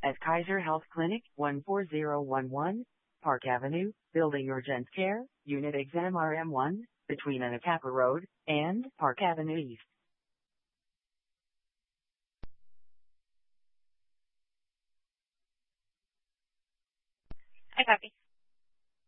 at Kaiser Health Clinic, 14011, Park Avenue, Building Urgent Care, Unit Exam RM1, between Anacapa Road and Park Avenue East. I copy.